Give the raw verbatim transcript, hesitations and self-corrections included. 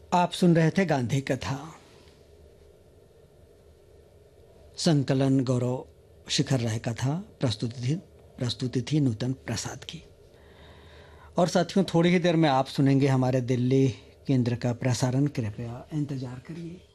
आप सुन रहे थे गांधी कथा। संकलन गौरव शिखर राय का था। प्रस्तुति थी प्रस्तुति थी नूतन प्रसाद की। और साथियों, थोड़ी ही देर में आप सुनेंगे हमारे दिल्ली केंद्र का प्रसारण। कृपया इंतजार करिए।